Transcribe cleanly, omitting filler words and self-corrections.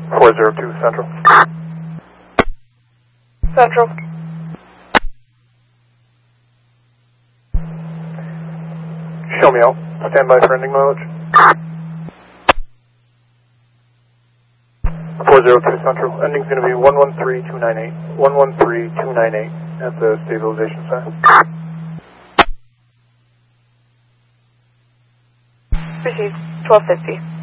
402 Central. Central. Show me out. Stand by for ending mileage. 402 Central. Ending's going to be 113298. 113298 at the stabilization center. Received. 1250.